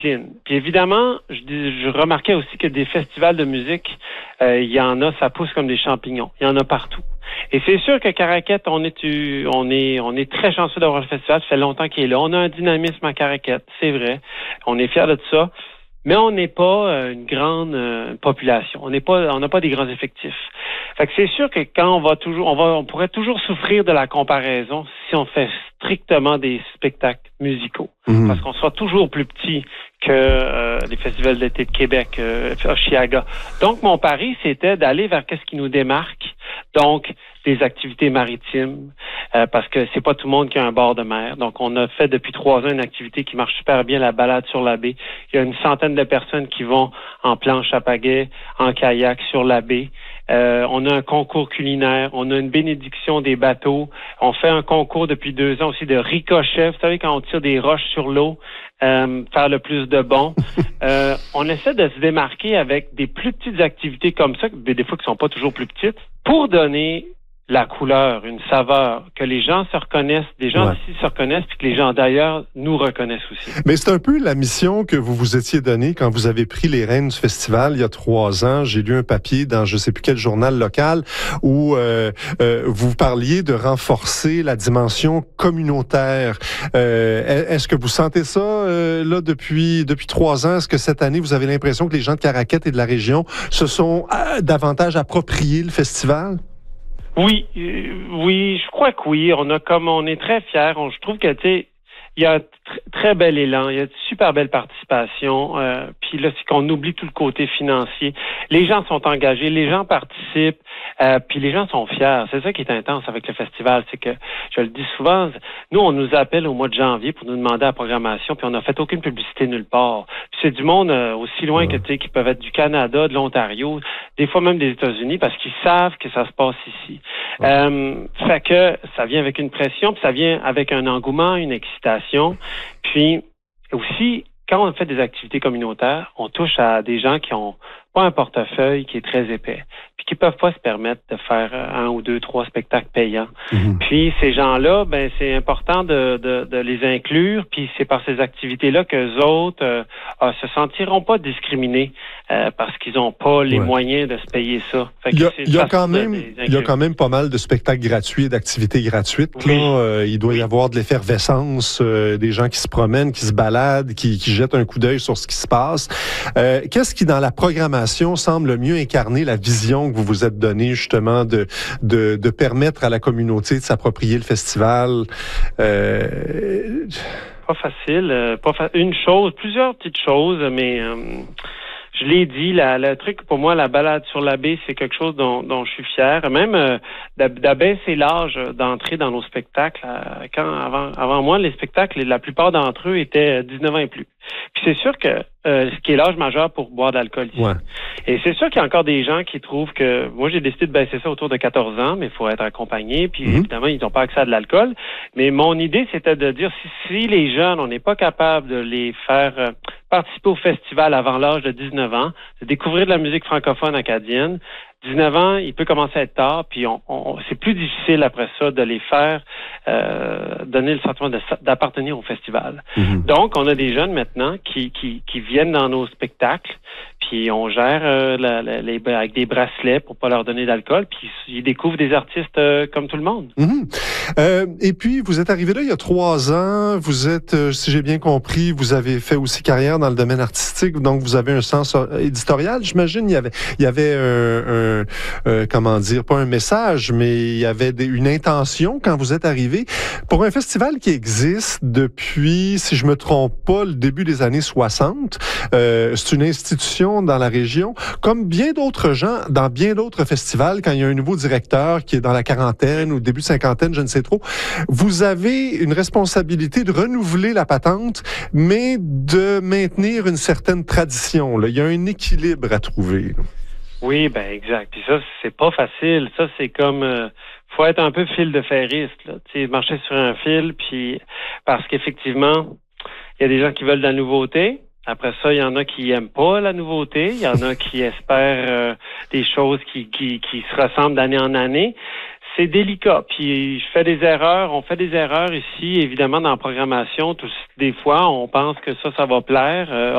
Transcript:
discipline. Puis évidemment, je remarquais aussi que des festivals de musique, il y en a, ça pousse comme des champignons. Il y en a partout. Et c'est sûr que Caraquette, on est très chanceux d'avoir le festival. Ça fait longtemps qu'il est là. On a un dynamisme à Caraquette, c'est vrai. On est fiers de ça. Mais on n'est pas une grande population. On n'a pas des grands effectifs. Fait que c'est sûr que quand on pourrait toujours souffrir de la comparaison si on fait strictement des spectacles musicaux. Parce qu'on sera toujours plus petit que les festivals d'été de Québec, Oshiaga. Donc, mon pari, c'était d'aller vers qu'est-ce qui nous démarque. Donc, des activités maritimes, parce que c'est pas tout le monde qui a un bord de mer. Donc, on a fait depuis 3 ans une activité qui marche super bien, la balade sur la baie. Il y a une centaine de personnes qui vont en planche à pagaie, en kayak sur la baie. On a un concours culinaire, on a une bénédiction des bateaux. On fait un concours depuis 2 ans aussi de ricochet. Vous savez, quand on tire des roches sur l'eau, faire le plus de bons. On essaie de se démarquer avec des plus petites activités comme ça, des fois qui sont pas toujours plus petites, pour donner la couleur, une saveur, que les gens se reconnaissent, des gens ici se reconnaissent, puis que les gens d'ailleurs nous reconnaissent aussi. Mais c'est un peu la mission que vous vous étiez donnée quand vous avez pris les rênes du festival il y a 3 ans. J'ai lu un papier dans je sais plus quel journal local où vous parliez de renforcer la dimension communautaire. Est-ce que vous sentez ça là depuis 3 ans? Est-ce que cette année, vous avez l'impression que les gens de Caraquette et de la région se sont davantage appropriés le festival? Oui, je crois que oui. On est très fiers. Je trouve que, tu sais, il y a un très bel élan, il y a de super belle participation. Puis là, c'est qu'on oublie tout le côté financier. Les gens sont engagés, les gens participent, puis les gens sont fiers. C'est ça qui est intense avec le festival, c'est que, je le dis souvent, nous, on nous appelle au mois de janvier pour nous demander la programmation, puis on n'a fait aucune publicité nulle part. Puis c'est du monde aussi loin que, tu sais, qui peuvent être du Canada, de l'Ontario, des fois même des États-Unis, parce qu'ils savent que ça se passe ici. Fait que ça vient avec une pression, puis ça vient avec un engouement, une excitation. Puis aussi, quand on fait des activités communautaires, on touche à des gens qui ont pas un portefeuille qui est très épais, puis qui peuvent pas se permettre de faire 1 ou 2, 3 spectacles payants. Puis ces gens-là, ben c'est important de les inclure, puis c'est par ces activités-là qu'eux autres se sentiront pas discriminés parce qu'ils ont pas les moyens de se payer ça. Fait que il y a quand même pas mal de spectacles gratuits et d'activités gratuites. Oui. Là, il doit y avoir de l'effervescence, des gens qui se promènent, qui se baladent, qui jettent un coup d'œil sur ce qui se passe. Qu'est-ce qui, dans la programmation, semble mieux incarner la vision que vous vous êtes donnée, justement, de permettre à la communauté de s'approprier le festival? Pas facile. Plusieurs petites choses, mais je l'ai dit, le truc pour moi, la balade sur la baie, c'est quelque chose dont je suis fier. Même d'abaisser l'âge d'entrée dans nos spectacles. Avant moi, les spectacles, la plupart d'entre eux étaient 19 ans et plus. Puis c'est sûr que ce qui est l'âge majeur pour boire de l'alcool ici. Ouais. Et c'est sûr qu'il y a encore des gens qui trouvent que... Moi, j'ai décidé de baisser ça autour de 14 ans, mais il faut être accompagné. Puis évidemment, ils n'ont pas accès à de l'alcool. Mais mon idée, c'était de dire, si les jeunes, on n'est pas capable de les faire participer au festival avant l'âge de 19 ans, de découvrir de la musique francophone acadienne, 19 ans, il peut commencer à être tard, puis c'est plus difficile après ça de les faire donner le sentiment d'appartenir au festival. Donc, on a des jeunes maintenant qui viennent dans nos spectacles, puis on gère avec des bracelets pour pas leur donner d'alcool, puis ils découvrent des artistes comme tout le monde. Et puis, vous êtes arrivé là il y a 3 ans, vous êtes, si j'ai bien compris, vous avez fait aussi carrière dans le domaine artistique, donc vous avez un sens éditorial, j'imagine. Il y avait comment dire, pas un message, mais il y avait une intention quand vous êtes arrivé. Pour un festival qui existe depuis, si je me trompe pas, le début des années 60, c'est une institution dans la région. Comme bien d'autres gens, dans bien d'autres festivals, quand il y a un nouveau directeur qui est dans la quarantaine ou début de cinquantaine, je ne sais trop, vous avez une responsabilité de renouveler la patente, mais de maintenir une certaine tradition. Là. Il y a un équilibre à trouver. Là. Oui, ben exact. Puis ça, c'est pas facile. Ça, c'est comme faut être un peu fil de ferriste, là. Tu sais, marcher sur un fil, puis parce qu'effectivement, il y a des gens qui veulent de la nouveauté. Après ça, il y en a qui aiment pas la nouveauté. Il y en a qui espèrent des choses qui se ressemblent d'année en année. C'est délicat. Puis je fais des erreurs. On fait des erreurs ici, évidemment, dans la programmation. Des fois, on pense que ça va plaire.